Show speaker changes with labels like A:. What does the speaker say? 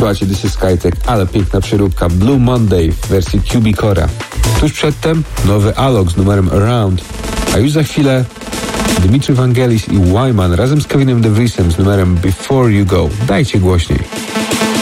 A: Słuchajcie, This is Skytech, ale piękna przeróbka Blue Monday w wersji QB Cora. Tuż przedtem nowy Alok z numerem Around, a już za chwilę Dimitri Vangelis i Wyman razem z Kevinem DeVriesem z numerem Before You Go. Dajcie głośniej.